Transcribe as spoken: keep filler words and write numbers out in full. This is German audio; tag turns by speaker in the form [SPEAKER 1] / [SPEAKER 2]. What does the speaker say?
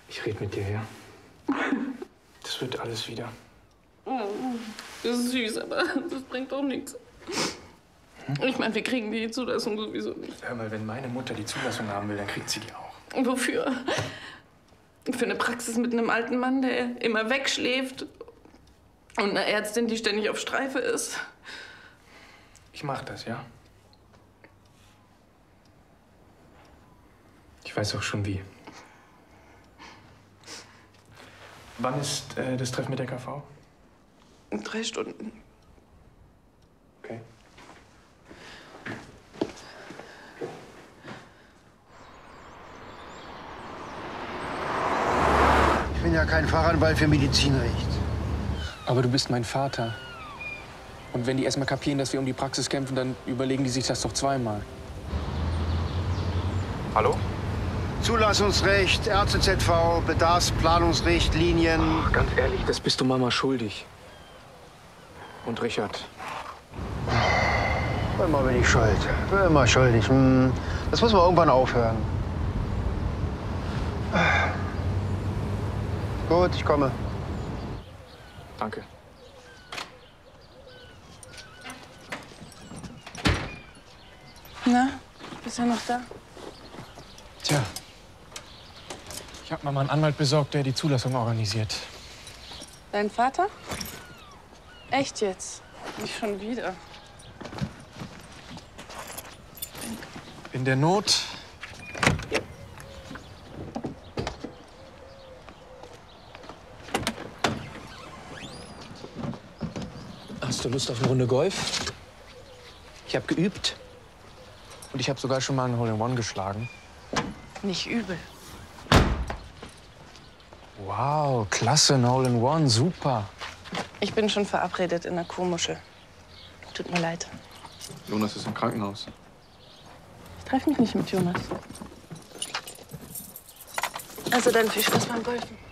[SPEAKER 1] Ich rede mit dir, ja? Das wird alles wieder.
[SPEAKER 2] Das ist süß, aber das bringt doch nichts. Ich meine, wir kriegen die Zulassung sowieso nicht.
[SPEAKER 1] Hör mal, wenn meine Mutter die Zulassung haben will, dann kriegt sie die auch.
[SPEAKER 2] Und wofür? Für eine Praxis mit einem alten Mann, der immer wegschläft. Und eine Ärztin, die ständig auf Streife ist.
[SPEAKER 1] Ich mach das, ja? Ich weiß auch schon wie. Wann ist äh, das Treffen mit der K V?
[SPEAKER 2] In drei Stunden.
[SPEAKER 1] Okay.
[SPEAKER 3] Ich bin ja kein Fachanwalt für Medizinrecht.
[SPEAKER 1] Aber du bist mein Vater. Und wenn die erst mal kapieren, dass wir um die Praxis kämpfen, dann überlegen die sich das doch zweimal. Hallo?
[SPEAKER 3] Zulassungsrecht, Ärzte-Z V, Bedarfsplanungsrichtlinien.
[SPEAKER 1] Ach, ganz ehrlich, das bist du Mama schuldig. Und Richard.
[SPEAKER 3] Immer bin ich schuld. Immer schuldig. Hm. Das muss man irgendwann aufhören. Gut, ich komme.
[SPEAKER 1] Danke.
[SPEAKER 2] Na, bist du noch da?
[SPEAKER 1] Tja. Ich habe Mama einen Anwalt besorgt, der die Zulassung organisiert.
[SPEAKER 2] Dein Vater? Echt jetzt? Nicht schon wieder.
[SPEAKER 1] In der Not. Hast du Lust auf eine Runde Golf? Ich habe geübt. Und ich habe sogar schon mal einen Hole-in-One geschlagen.
[SPEAKER 2] Nicht übel.
[SPEAKER 1] Wow, klasse, ein Hole-in-One, super.
[SPEAKER 2] Ich bin schon verabredet in der Kuhmuschel. Tut mir leid.
[SPEAKER 1] Jonas ist im Krankenhaus.
[SPEAKER 2] Ich treffe mich nicht mit Jonas. Also dann viel Spaß beim Golfen.